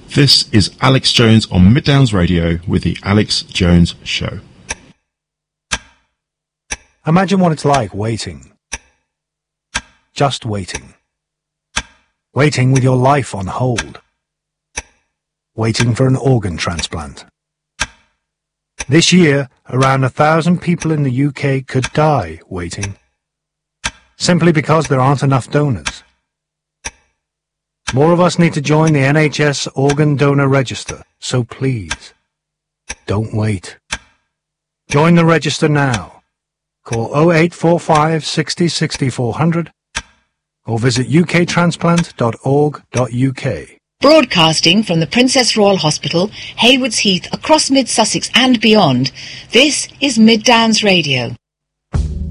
This is Alex Jones on Middowns Radio with the Alex Jones Show. Imagine what it's like waiting. Just waiting. Waiting with your life on hold. Waiting for an organ transplant. This year, around 1,000 people in the UK could die waiting, simply because there aren't enough donors. More of us need to join the NHS Organ Donor Register, so please, don't wait. Join the register now. Call 0845 60 6400 or visit uktransplant.org.uk. Broadcasting from the Princess Royal Hospital, Haywards Heath, across Mid-Sussex and beyond, this is Middowns Radio.